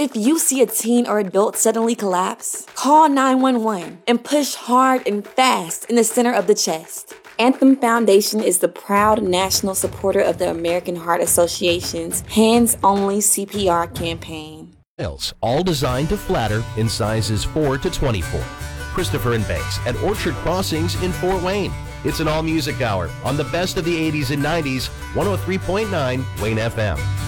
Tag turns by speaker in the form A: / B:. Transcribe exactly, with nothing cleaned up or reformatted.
A: If you see a teen or adult suddenly collapse, call nine one one and push hard and fast in the center of the chest. Anthem Foundation is the proud national supporter of the American Heart Association's Hands Only C P R campaign.
B: All designed to flatter in sizes four to twenty-four. Christopher and Banks at Orchard Crossings in Fort Wayne. It's an all-music hour on the best of the eighties and nineties, one oh three point nine Wayne F M.